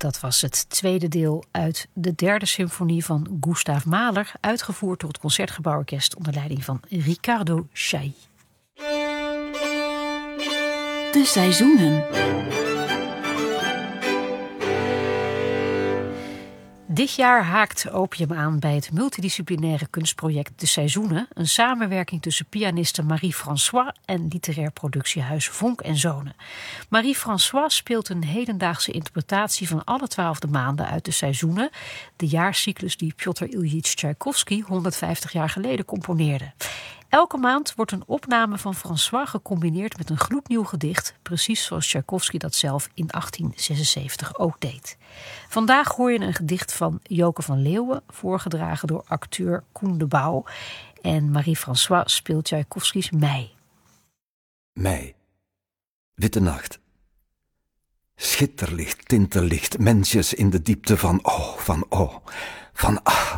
Dat was het tweede deel uit de derde symfonie van Gustav Mahler, uitgevoerd door het Concertgebouworkest onder leiding van Riccardo Chailly. De seizoenen. Dit jaar haakt Opium aan bij het multidisciplinaire kunstproject De Seizoenen, een samenwerking tussen pianiste Marie-François en literair productiehuis Vonk en Zonen. Marie-François speelt een hedendaagse interpretatie van alle 12 maanden uit De Seizoenen, de jaarcyclus die Pjotr Iljitj Tchaikovsky 150 jaar geleden componeerde. Elke maand wordt een opname van François gecombineerd met een gloednieuw gedicht, precies zoals Tchaikovsky dat zelf in 1876 ook deed. Vandaag hoor je een gedicht van Joke van Leeuwen, voorgedragen door acteur Koen de Bouw. En Marie-François speelt Tchaikovskys Mei. Mei. Witte nacht. Schitterlicht, tintellicht, mensjes in de diepte van van ah.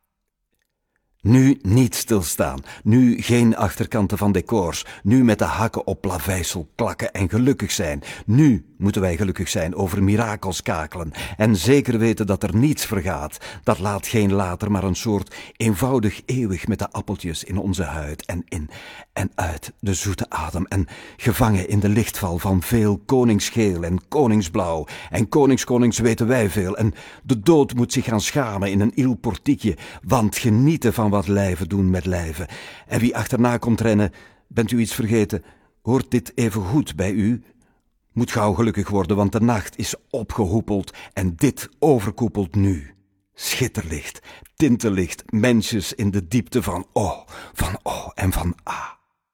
Nu niet stilstaan, nu geen achterkanten van decors, nu met de hakken op plaveisel klakken en gelukkig zijn. Nu moeten wij gelukkig zijn, over mirakels kakelen en zeker weten dat er niets vergaat. Dat laat geen later, maar een soort eenvoudig eeuwig met de appeltjes in onze huid en in en uit de zoete adem en gevangen in de lichtval van veel koningsgeel en koningsblauw en konings weten wij veel en de dood moet zich gaan schamen in een il portiekje, want genieten van wat lijven doen met lijven. En wie achterna komt rennen, bent u iets vergeten, hoort dit even goed bij u? Moet gauw gelukkig worden, want de nacht is opgehoepeld en dit overkoepelt nu. Schitterlicht, tintellicht, mensjes in de diepte van en van ah.